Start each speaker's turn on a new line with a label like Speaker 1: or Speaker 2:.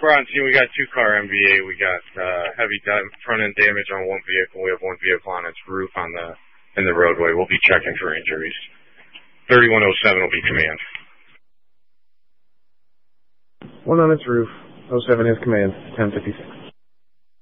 Speaker 1: We're on scene. We got 2-car MVA. We got heavy front-end damage on one vehicle. We have one vehicle on its roof in the roadway. We'll be checking for injuries. 3107 will be command.
Speaker 2: One on its roof. 07 is command. 1056.